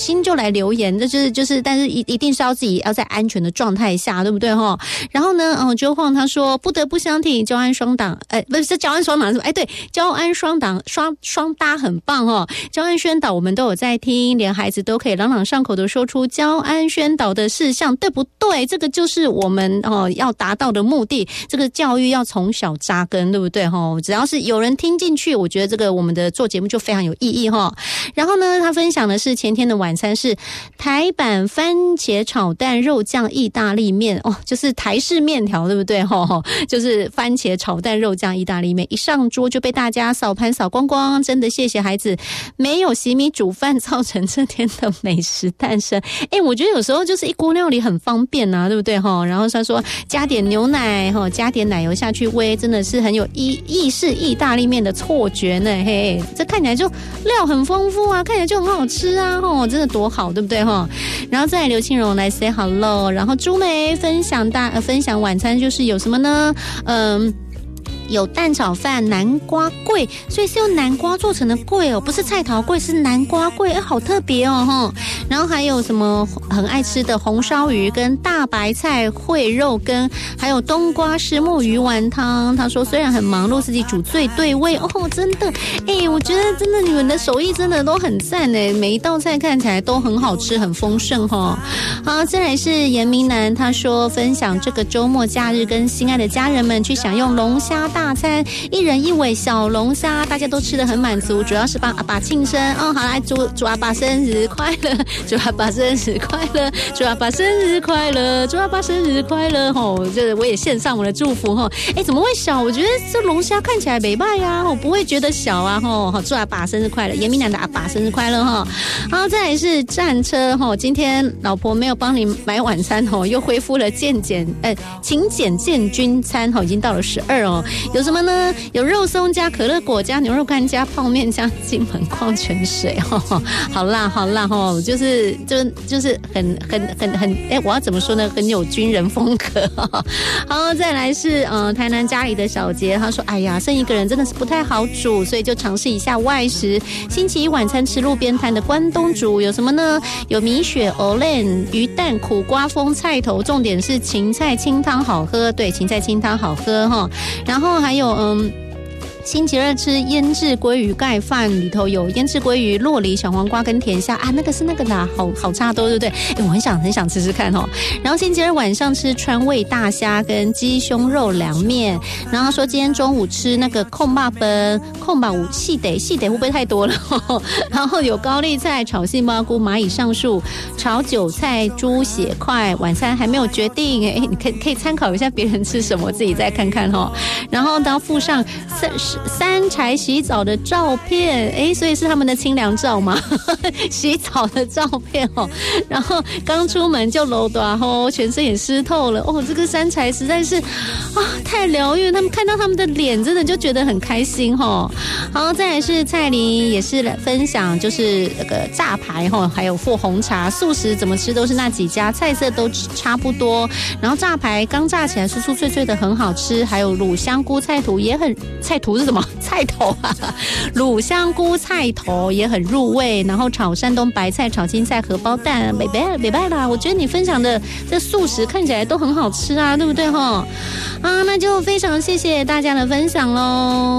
心就来留言，但是一定是要自己要在安全的状态下，对不对哈？然后呢，周晃他说不得不相挺交安双档，不是交安双档是吧？对，交安双档双搭很棒哦。交安宣导我们都有在听，连孩子都可以朗朗上口的说出交安宣导的事项，对不对？这个就是我们要达到的目的，这个教育要从小扎根，对不对哈？只要是有人听进去，我觉得这个我们的做节目就非常有意义哈。然后呢，他分享的是前天的晚餐是台版番茄炒蛋肉酱意大利面哦，就是台式面条，对不对哈？就是番茄炒蛋肉酱意大利面，一上桌就被大家扫盘扫光光，真的谢谢孩子没有洗米煮饭造成这天的美食诞生。我觉得有时候就是一锅料理很方便啊，对不对哈？然后他说加点牛奶加点奶油下去煨，真的是很有意式意大利面的错觉呢。嘿，这看起来就料很丰富啊，看起来就很好吃啊，真的多好，对不对哈？然后再来刘庆荣来 say hello， 然后朱梅分享晚餐就是有什么呢？有蛋炒饭、南瓜粿，所以是用南瓜做成的粿哦，不是菜头粿，是南瓜粿，好特别哦哈。然后还有什么很爱吃的红烧鱼跟大白菜烩肉羹，还有冬瓜虱目鱼丸汤。他说虽然很忙碌，自己煮最对味哦，真的，我觉得真的你们的手艺真的都很赞诶，每一道菜看起来都很好吃，很丰盛哈。好，再来是严明南，他说分享这个周末假日跟心爱的家人们去享用龙虾大餐，一人一尾小龙虾，大家都吃得很满足，主要是帮阿爸庆生好来祝阿爸生日快乐，祝阿爸生日快乐，祝阿爸生日快乐，祝阿爸生日快乐这我也献上我的祝福怎么会小？我觉得这龙虾看起来没败啊，不会觉得小啊祝阿爸生日快乐，严明南的阿爸生日快乐好，再来是战车今天老婆没有帮你买晚餐又恢复了勤俭健均餐已经到了12有什么呢？有肉松加可乐果加牛肉干加泡面加金门矿泉水好辣就是很我要怎么说呢？很有军人风格好，再来是台南家里的小杰，他说哎呀剩一个人真的是不太好煮，所以就尝试一下外食。星期一晚餐吃路边摊的关东煮，有什么呢？有米血、Olen、鱼蛋、苦瓜风、菜头，重点是芹菜清汤好喝，对，芹菜清汤好喝然后还有星期二吃腌制鲑鱼盖饭，里头有腌制鲑鱼、酪梨、小黄瓜跟甜虾那个是那个啦，好差多，对不对？我很想吃吃看然后星期二晚上吃川味大虾跟鸡胸肉凉面，然后说今天中午吃那个控霸五细得会不会太多了然后有高丽菜炒杏鲍菇、蚂蚁上树、炒韭菜、猪血块，晚餐还没有决定你可以参考一下别人吃什么，自己再看看然后到附上三柴洗澡的照片所以是他们的清凉照吗洗澡的照片然后刚出门就漏大全身也湿透了这个三柴实在是太疗愈，他们看到他们的脸真的就觉得很开心好，再来是蔡琳也是分享就是那个炸排还有或红茶，素食怎么吃都是那几家，菜色都差不多，然后炸排刚炸起来酥酥脆脆的很好吃，还有卤香菇菜头也很菜头是什么？菜头卤香菇菜头也很入味，然后炒山东白菜、炒青菜、荷包蛋，没败啦！我觉得你分享的这素食看起来都很好吃啊，对不对那就非常谢谢大家的分享咯。